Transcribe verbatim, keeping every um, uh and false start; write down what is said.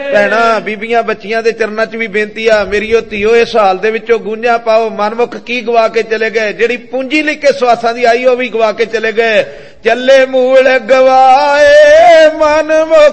भैणा बीबियां बच्चियां दे चरनां च भी बेनती आ, मेरीओ धीओ इस हाल दे विचों गूंजां पाओ। मनमुख की गवा के चले गए, जिहड़ी पूंजी लेके सवासां दी आई ओ भी गवा के चले गए। चले मूल गवाए मनमुख